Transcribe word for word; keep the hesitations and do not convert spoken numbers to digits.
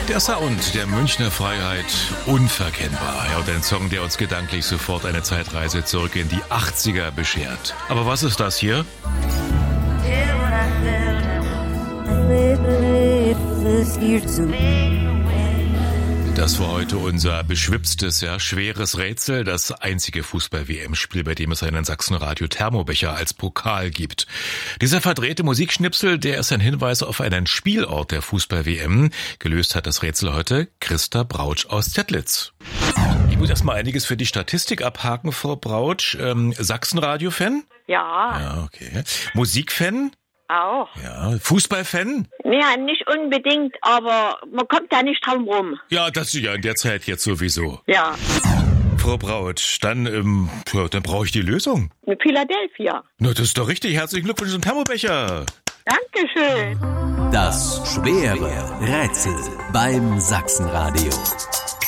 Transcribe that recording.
Der Sound der Münchner Freiheit, unverkennbar. Ja, und ein Song, der uns gedanklich sofort eine Zeitreise zurück in die achtziger beschert. Aber was ist das hier? Das war heute unser beschwipstes, ja, schweres Rätsel, das einzige Fußball-W M-Spiel, bei dem es einen Sachsen-Radio-Thermobecher als Pokal gibt. Dieser verdrehte Musikschnipsel, der ist ein Hinweis auf einen Spielort der Fußball-W M. Gelöst hat das Rätsel heute Christa Brautsch aus Tettlitz. Ich muss erstmal einiges für die Statistik abhaken, Frau Brautsch. Ähm, Sachsen-Radio-Fan? Ja. Ja, okay. Musik-Fan? Auch. Ja. Fußball-Fan? Ja, nicht unbedingt, aber man kommt da nicht drum rum. Ja, das ist ja in der Zeit jetzt sowieso. Ja. Frau Brautsch, dann, ähm, ja, dann brauche ich die Lösung. Eine Philadelphia. Na, das ist doch richtig. Herzlichen Glückwunsch zum Thermobecher. Dankeschön. Das schwere Rätsel beim Sachsenradio.